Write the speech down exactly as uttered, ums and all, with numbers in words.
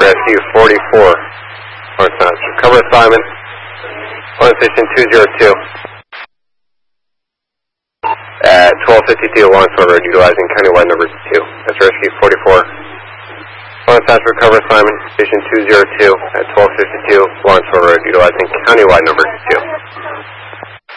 Rescue forty-four. Lawrence Mass, recover assignment. On station two zero two. At twelve fifty-two Lawrenceville Road, utilizing countywide number two. That's Rescue forty-four. Lawrence Mass, recover assignment. Station two zero two at twelve fifty-two Lawrenceville Road, utilizing countywide number two.